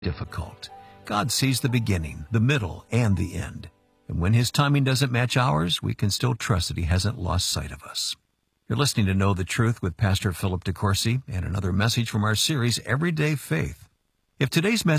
difficult. God sees the beginning, the middle, and the end. And when His timing doesn't match ours, we can still trust that He hasn't lost sight of us. You're listening to Know the Truth with Pastor Philip DeCourcy and another message from our series, Everyday Faith. If today's message